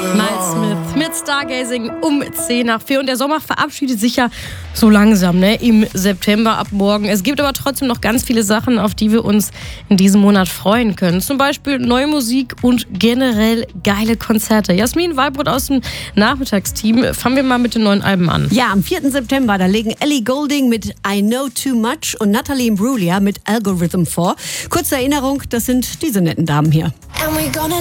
Miles Smith mit Stargazing um 10 nach 4. Und der Sommer verabschiedet sich ja so langsam, ne? Im September ab morgen. Es gibt aber trotzdem noch ganz viele Sachen, auf die wir uns in diesem Monat freuen können. Zum Beispiel neue Musik und generell geile Konzerte. Jasmin Walbrot aus dem Nachmittagsteam. Fangen wir mal mit den neuen Alben an. Ja, am 4. September, da legen Ellie Goulding mit I Know Too Much und Natalie Imbruglia mit Algorithm vor. Kurze Erinnerung, das sind diese netten Damen hier. And we gonna